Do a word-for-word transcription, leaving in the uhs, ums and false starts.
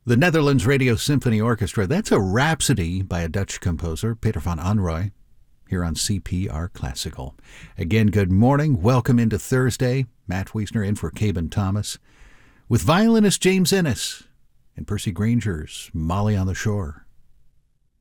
The Netherlands Radio Symphony Orchestra. That's a Rhapsody by a Dutch composer, Peter van Anrooy, here on C P R Classical. Again, good morning. Welcome into Thursday. Matt Wiesner in for Caben Thomas with violinist James Ennis and Percy Granger's Molly on the Shore.